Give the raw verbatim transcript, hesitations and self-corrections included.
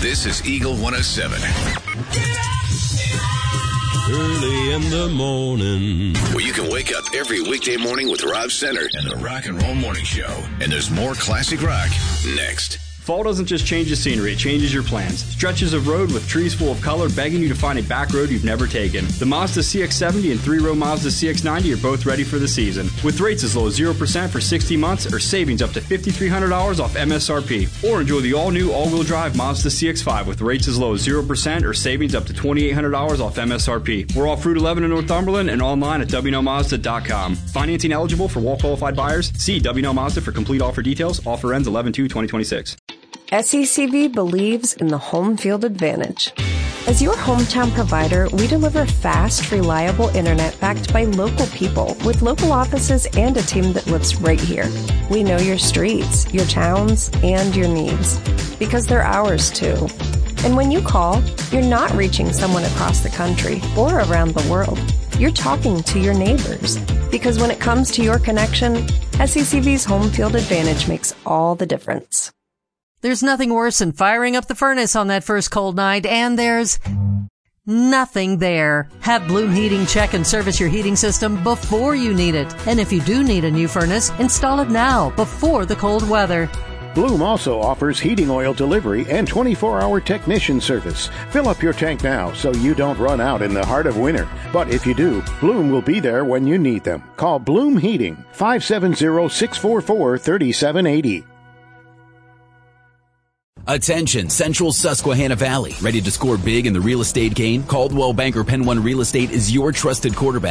This is Eagle one oh seven. Early in the morning. Where you can wake up every weekday morning with Rob Center and the Rock and Roll Morning Show. And there's more classic rock next. Fall doesn't just change the scenery, it changes your plans. Stretches of road with trees full of color begging you to find a back road you've never taken. The Mazda C X seventy and three-row Mazda C X ninety are both ready for the season. With rates as low as zero percent for sixty months or savings up to five thousand three hundred dollars off M S R P. Or enjoy the all-new all-wheel drive Mazda C X five with rates as low as zero percent or savings up to two thousand eight hundred dollars off M S R P. We're off Route eleven in Northumberland and online at W N L Mazda dot com. Financing eligible for well-qualified buyers? See W N L Mazda for complete offer details. Offer ends eleven two twenty twenty-six. S E C V believes in the home field advantage. As your hometown provider, we deliver fast, reliable internet backed by local people with local offices and a team that lives right here. We know your streets, your towns, and your needs because they're ours too. And when you call, you're not reaching someone across the country or around the world. You're talking to your neighbors because when it comes to your connection, S E C V's home field advantage makes all the difference. There's nothing worse than firing up the furnace on that first cold night, and there's nothing there. Have Bloom Heating check and service your heating system before you need it. And if you do need a new furnace, install it now before the cold weather. Bloom also offers heating oil delivery and twenty-four hour technician service. Fill up your tank now so you don't run out in the heart of winter. But if you do, Bloom will be there when you need them. Call Bloom Heating, five seven zero, six four four, three seven eight zero. Attention, Central Susquehanna Valley. Ready to score big in the real estate game? Coldwell Banker Penn One Real Estate is your trusted quarterback.